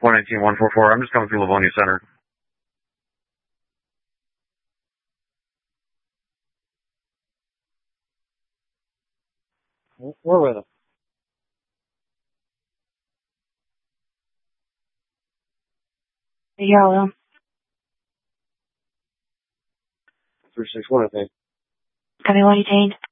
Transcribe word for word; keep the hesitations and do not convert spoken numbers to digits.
one nineteen, one forty-four. I'm just coming through Livonia Center. We're with him. Yeah, well. three six one, I think. Copy, what detained?